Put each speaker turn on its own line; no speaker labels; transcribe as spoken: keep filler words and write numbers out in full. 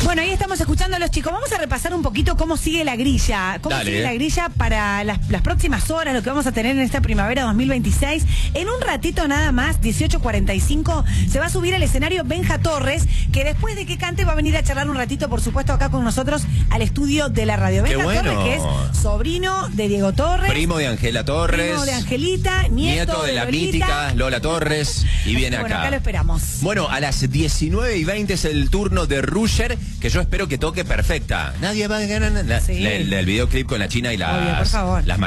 Bueno, ahí estamos escuchando a los chicos. Vamos a repasar un poquito cómo sigue la grilla. Cómo
Dale.
sigue la grilla para las, las próximas horas, lo que vamos a tener en esta primavera dos mil veintiséis. En un ratito nada más, dieciocho cuarenta y cinco, se va a subir al escenario Benja Torres, que después de que cante va a venir a charlar un ratito, por supuesto, acá con nosotros al estudio de la radio.
Qué
Benja
bueno.
Torres, que es sobrino de Diego Torres.
Primo de Angela Torres.
Primo de Angelita, nieto,
Nieto de,
de
la
Lolita.
mítica Lola Torres. Y viene
Bueno,
acá.
acá lo esperamos.
Bueno, a las diecinueve y veinte es el turno de Rusher, que yo espero que toque perfecta. Nadie va a ganar nada.
Sí.
El, el videoclip con la China y las,
Obvio, por favor.
las